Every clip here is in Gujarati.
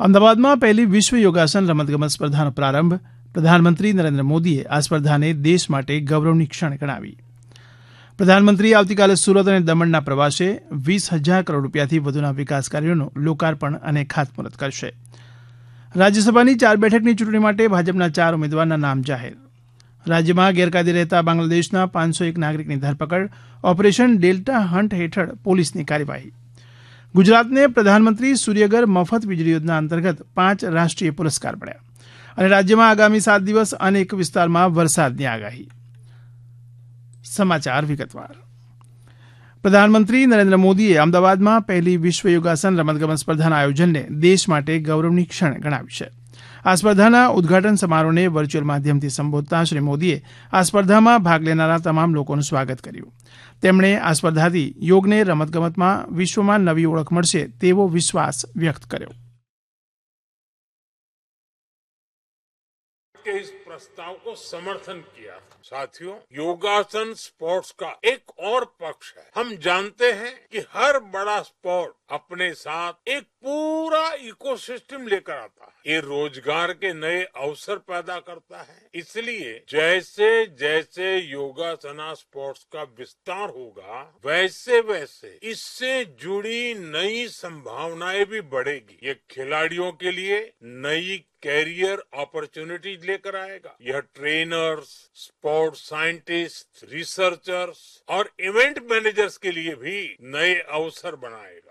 અમદાવાદમાં પહેલી વિશ્વ યોગાસન રમતગમત સ્પર્ધાનો પ્રારંભ. પ્રધાનમંત્રી નરેન્દ્ર મોદીએ આ સ્પર્ધાને દેશ માટે ગૌરવની ક્ષણ ગણાવી. પ્રધાનમંત્રી આવતીકાલે સુરત અને દમણના પ્રવાસે 20,000 કરોડ રૂપિયાથી વધુના વિકાસ કાર્યોનું લોકાર્પણ અને ખાતમુહૂર્ત કરશે. રાજ્યસભાની 4 બેઠકની ચૂંટણી માટે ભાજપના 4 ઉમેદવારના નામ જાહેર. રાજ્યમાં ગેરકાયદે રહેતા બાંગ્લાદેશના 501 નાગરિકની ધરપકડ. ઓપરેશન ડેલ્ટા હન્ટ હેઠળ પોલીસની કાર્યવાહી. ગુજરાતને પ્રધાનમંત્રી સૂર્યઘર મફત વીજળી યોજના અંતર્ગત 5 રાષ્ટ્રીય પુરસ્કાર મળ્યા. અને રાજ્યમાં આગામી 7 દિવસ અનેક વિસ્તારમાં વરસાદની આગાહી. સમાચાર વિગતવાર. પ્રધાનમંત્રી નરેન્દ્ર મોદીએ અમદાવાદમાં પહેલી વિશ્વ યોગાસન રમતગમત સ્પર્ધાના આયોજનને દેશ માટે ગૌરવની ક્ષણ ગણાવી છે. આ સ્પર્ધાના ઉદઘાટન સમારોહને વર્ચ્યુઅલ માધ્યમથી સંબોધતા શ્રી મોદીએ આ સ્પર્ધામાં ભાગ લેનારા તમામ લોકોનું સ્વાગત કર્યું. તેમણે આ સ્પર્ધાથી યોગને રમતગમતમાં વિશ્વમાં નવી ઓળખ મળશે તેવો વિશ્વાસ વ્યક્ત કર્યો. के इस प्रस्ताव को समर्थन किया। साथियों, योगासन स्पोर्ट्स का एक और पक्ष है. हम जानते हैं कि हर बड़ा स्पोर्ट अपने साथ एक पूरा इकोसिस्टम लेकर आता है. ये रोजगार के नए अवसर पैदा करता है. इसलिए जैसे जैसे योगासना स्पोर्ट्स का विस्तार होगा, वैसे वैसे इससे जुड़ी नई संभावनाएं भी बढ़ेगी. ये खिलाड़ियों के लिए नई कैरियर अपॉर्चुनिटीज लेकर आएगा. यह ट्रेनर्स, स्पोर्ट्स साइंटिस्ट, रिसर्चर्स और इवेंट मैनेजर्स के लिए भी नए अवसर बनाएगा.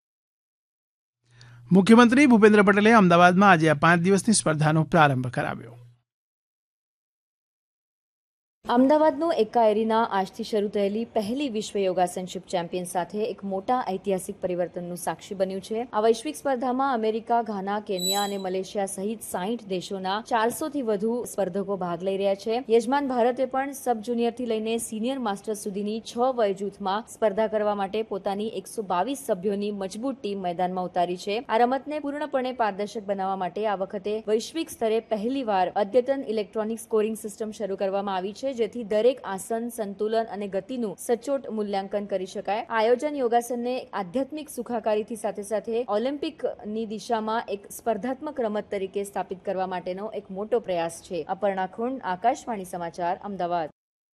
મુખ્યમંત્રી ભૂપેન્દ્ર પટેલે અમદાવાદમાં આજે આ 5 દિવસની સ્પર્ધાનો પ્રારંભ કરાવ્યો. અમદાવાદનો એક્કા એરીના આજથી શરૂ થયેલી પહેલી વિશ્વ યોગાસનશિપ ચેમ્પિયન સાથે એક મોટા ઐતિહાસિક પરિવર્તનનું સાક્ષી બન્યું છે. આ વૈશ્વિક સ્પર્ધામાં અમેરિકા, ઘાના, કેન્યા અને મલેશિયા સહિત 60 દેશોના 400થી વધુ સ્પર્ધકો ભાગ લઈ રહ્યા છે. યજમાન ભારતે પણ સબ જુનિયરથી લઈને સિનિયર માસ્ટર્સ સુધીની 6 વય જૂથમાં સ્પર્ધા કરવા માટે પોતાની 122 સભ્યોની મજબૂત ટીમ મેદાનમાં ઉતારી છે. આ રમતને પૂર્ણપણે પારદર્શક બનાવવા માટે આ વખતે વૈશ્વિક સ્તરે પહેલીવાર અદ્યતન ઇલેક્ટ્રોનિક સ્કોરિંગ સિસ્ટમ શરૂ કરવામાં આવી છે, જેથી દરેક આસન, સંતુલન અને ગતિનું સચોટ મૂલ્યાંકન કરી શકાય. આયોજન યોગાસનને આધ્યાત્મિક સુખાકારીથી સાથે સાથે ઓલિમ્પિકની દિશામાં એક સ્પર્ધાત્મક રમત તરીકે સ્થાપિત કરવા માટેનો એક મોટો પ્રયાસ છે. અપર્ણા ખુંડ, આકાશવાણી સમાચાર, અમદાવાદ.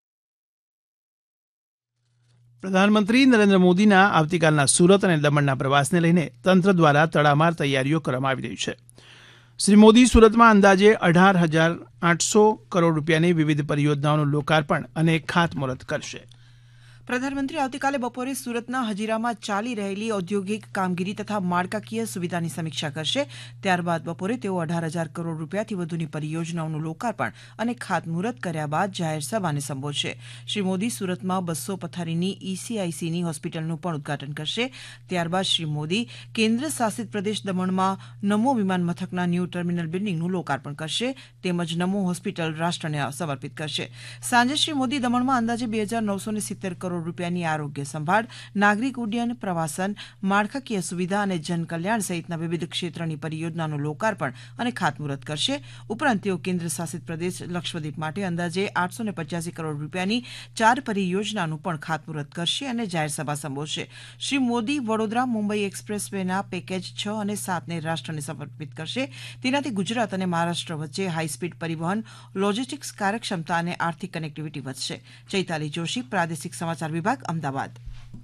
પ્રધાનમંત્રી નરેન્દ્ર મોદીના આવતીકાલના સુરત અને દમણના પ્રવાસને લઈને તંત્ર દ્વારા તડામાર તૈયારીઓ કરવામાં આવી રહી છે. શ્રી મોદી સુરતમાં અંદાજે 18,800 કરોડ રૂપિયાની વિવિધ પરિયોજનાઓનું લોકાર્પણ અને ખાતમુહૂર્ત કરશે. પ્રધાનમંત્રી આવતીકાલે બપોરે સુરતના હજીરામાં ચાલી રહેલી ઔદ્યોગિક કામગીરી તથા માળખાકીય સુવિધાની સમીક્ષા કરશે. ત્યારબાદ બપોરે તેઓ 18,000 કરોડ રૂપિયાથી વધુની પરિયોજનાઓનું લોકાર્પણ અને ખાતમુહૂર્ત કર્યા બાદ જાહેર સભાને સંબોધશે. શ્રી મોદી સુરતમાં 200 પથારીની ECICની હોસ્પિટલનું પણ ઉદઘાટન કરશે. ત્યારબાદ શ્રી મોદી કેન્દ્ર શાસિત પ્રદેશ દમણમાં નમો વિમાન મથકના ન્યૂ ટર્મિનલ બિલ્ડિંગનું લોકાર્પણ કરશે તેમજ નમો હોસ્પિટલ રાષ્ટ્રને સમર્પિત કરશે. સાંજે શ્રી મોદી દમણમાં અંદાજે 2,970 કરોડ રૂપિયાની આરોગ્ય સંભાળ, નાગરિક ઉડ્ડયન, પ્રવાસન, માળખાકીય સુવિધા અને જનકલ્યાણ સહિતના વિવિધ ક્ષેત્રની પરિયોજનાનું લોકાર્પણ અને ખાતમુહૂર્ત કરશે. ઉપરાંત તેઓ કેન્દ્ર શાસિત પ્રદેશ લક્ષદ્વીપ માટે અંદાજે 885 કરોડ રૂપિયાની 4 પરિયોજનાનું પણ ખાતમુહૂર્ત કરશે અને જાહેર સભા સંબોધશે. શ્રી મોદી વડોદરા મુંબઈ એક્સપ્રેસ વેના પેકેજ 6 અને 7ને રાષ્ટ્રને સમર્પિત કરશે. તેનાથી ગુજરાત અને મહારાષ્ટ્ર વચ્ચે હાઈસ્પીડ પરિવહન, લોજિસ્ટિક્સ કાર્યક્ષમતા અને આર્થિક કનેક્ટિવિટી વધશે. ચૈતાલી જોશી, પ્રાદેશિક સમાચાર વિભાગ, અમદાવાદ.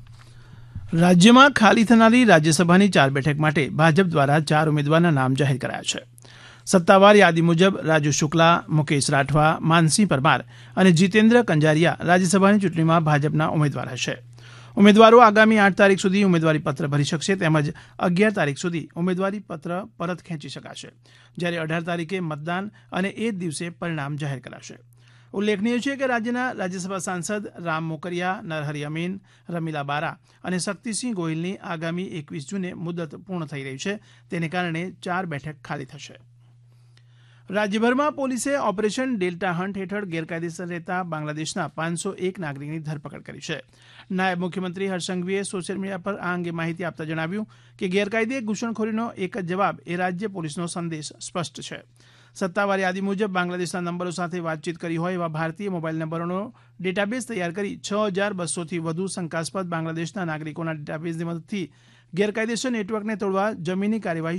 રાજ્યમાં ખાલી થનારી રાજ્યસભાની 4 બેઠક માટે ભાજપ દ્વારા 4 ઉમેદવારના નામ જાહેર કરાયા છે. સત્તાવાર યાદી મુજબ રાજુ શુક્લા, મુકેશ રાઠવા, માનસિંહ પરમાર અને જીતેન્દ્ર કંજારિયા રાજ્યસભાની ચૂંટણીમાં ભાજપના ઉમેદવાર હશે. ઉમેદવારો આગામી 8 તારીખ સુધી ઉમેદવારી પત્ર ભરી શકશે તેમજ 11 તારીખ સુધી ઉમેદવારી પત્ર પરત ખેંચી શકાશે, જ્યારે 18 તારીખે મતદાન અને એ જ દિવસે પરિણામ જાહેર કરાશે. ઉલ્લેખનીય છે કે રાજ્યના રાજ્યસભા સાંસદ રામ મોકરિયા, નરહરી અમીન, રમીલા બારા અને શક્તિસિંહ ગોહિલની આગામી 21 જૂને મુદત પૂર્ણ થઈ રહી છે. તેને કારણે 4 બેઠક ખાલી થશે. રાજ્યભરમાં પોલીસે ઓપરેશન ડેલ્ટા હન્ટ હેઠળ ગેરકાયદેસર રહેતા બાંગ્લાદેશના 501 નાગરિકની ધરપકડ કરી છે. નાયબ મુખ્યમંત્રી હર્ષ સંઘવીએ સોશિયલ મીડિયા પર આ અંગે માહિતી આપતા જણાવ્યું કે ગેરકાયદે ઘૂસણખોરીનો એક જ જવાબ એ રાજ્ય પોલીસનો સંદેશ સ્પષ્ટ છે. સત્તાવાર યાદી મુજબ બાંગ્લાદેશના નંબરો સાથે વાતચીત કરી હોય એવા ભારતીય મોબાઈલ નંબરોનો ડેટાબેઝ તૈયાર કરી 6,200થી વધુ શંકાસ્પદ બાંગ્લાદેશના નાગરિકોના ડેટાબેઝની મદદથી ગેરકાયદેસર નેટવર્કને તોડવા જમીની કાર્યવાહી